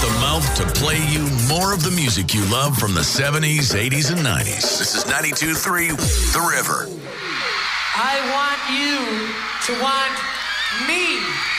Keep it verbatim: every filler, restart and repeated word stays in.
the mouth to play you more of the music you love from the seventies, eighties, and nineties. This is ninety-two point three The River. I want you to want me.